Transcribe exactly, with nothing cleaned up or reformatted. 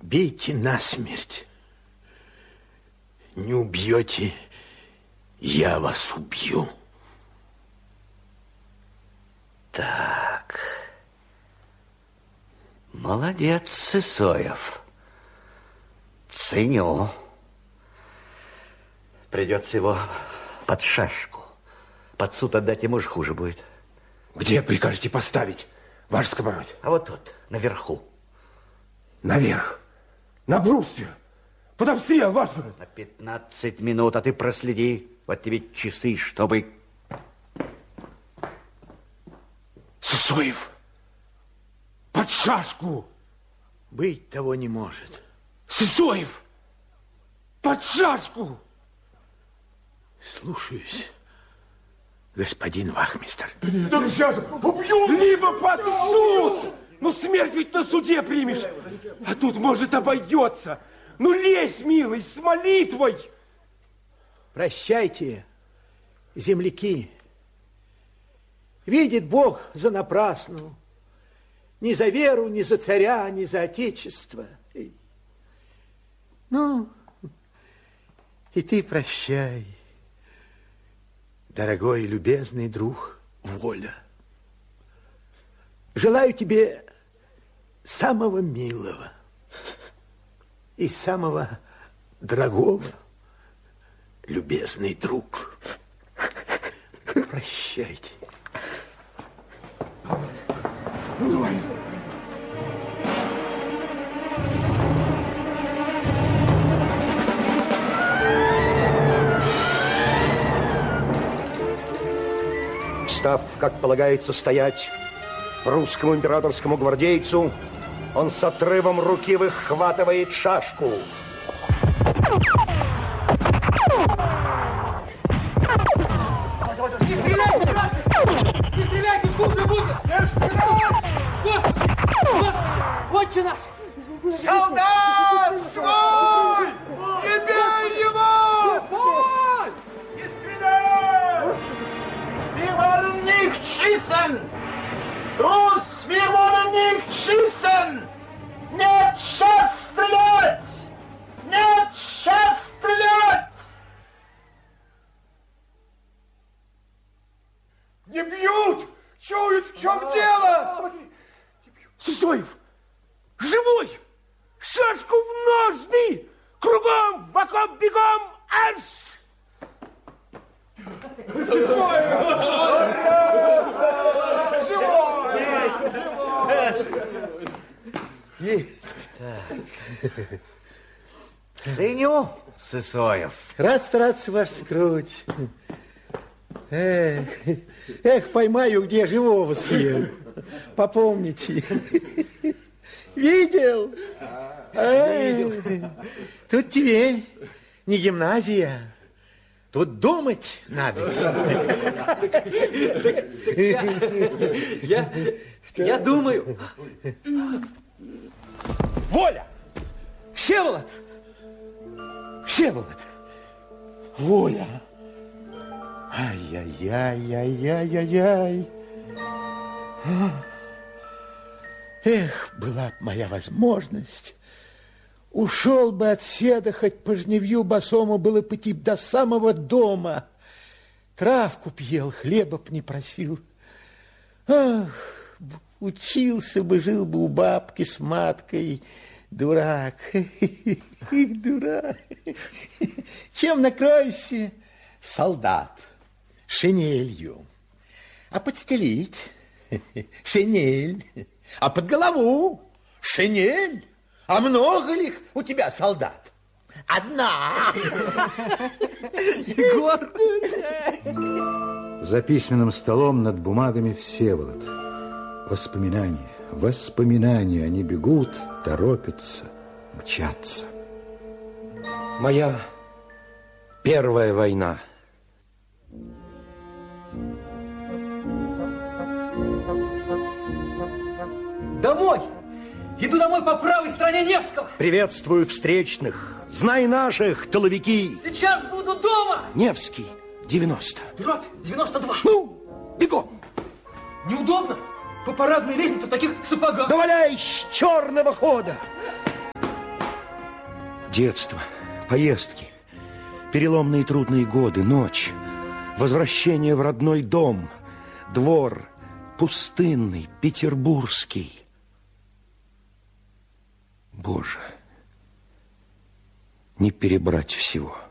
бейте насмерть. Не убьете, я вас убью. Так. Молодец, Сысоев. Ценю. Придется его под шашку. Под суд отдать ему же хуже будет. Где прикажете поставить, ваш скомородь? А вот тут, наверху. Наверх? На бруствер? Под обстрел, ваш город? На пятнадцать минут, а ты проследи. Вот тебе часы, чтобы... Сысоев! Под шашку! Быть того не может. Сысоев! Под шашку! Слушаюсь, господин вахмистр. Да сейчас убьем! Либо под суд! Ну, смерть ведь на суде примешь. А тут, может, обойдется. Ну, лезь, милый, с молитвой. Прощайте, земляки. Видит Бог за напрасну. Ни за веру, ни за царя, ни за отечество. Ну, и ты прощай, дорогой и любезный друг Воля. Желаю тебе самого милого и самого дорогого, любезный друг. Прощайте. Ну, давай. Встав, как полагается, стоять русскому императорскому гвардейцу, он с отрывом руки выхватывает шашку. Не стреляйте, братцы! Не стреляйте, хуже будет! Не стрелять! Господи! Господи! Отче наш! Солдат свой! Не бей его! Господь! Не стреляй! Wir wollen nicht schießen! Рус, wir wollen nicht schießen! Нет сейчас стрелять! Нет сейчас стрелять! Не бьют! Чуют, в чем дело! Сысоев! Живой! Шашку в ножны! Кругом, вокруг, бегом! Арс! Есть. Так. Ценю, Сысоев. Рад стараться, ваш скруть. Эх, эх, поймаю, где живого съем. Попомните. Видел? Видел. Тут тебе не гимназия. Тут думать надо. Я, я думаю. Воля! Всеволод! Всеволод! Воля! Ай-яй-яй-яй-яй-яй-яй. Эх, была б моя возможность. Ушел бы от седа, хоть по жневью босому, было пойти до самого дома. Травку б ел, хлеба б не просил. Ах, учился бы, жил бы у бабки с маткой. Дурак, дурак. Чем накроешься? Солдат. Шинелью. А подстелить? Шинель. А под голову? Шинель. А много ли их у тебя солдат? Одна. Егор. За письменным столом над бумагами Всеволод. Воспоминания, воспоминания. Они бегут, торопятся, мчатся. Моя первая война. Домой! Иду домой по правой стороне Невского. Приветствую встречных. Знай наших, тыловики. Сейчас буду дома. Невский, девяносто. Дробь девяносто два. Ну, бегом. Неудобно. По парадной лестнице в таких сапогах. Да валяй с черного хода. Детство, поездки, переломные трудные годы, ночь, возвращение в родной дом, двор пустынный, петербургский. Боже, не перебрать всего.